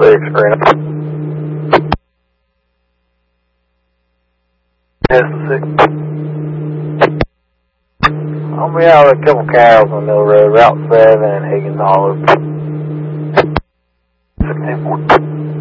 6, Grant. S6. I'll be out with a couple cows on Mill Road, Route 7 and Higgins Hollow. 16-4.